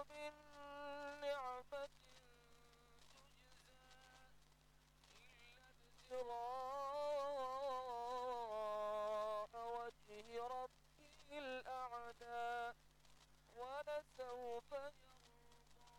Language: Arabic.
من نعمة تجزى إلا ابتغاء وجه ربه الأعلى ولسوف يرضى.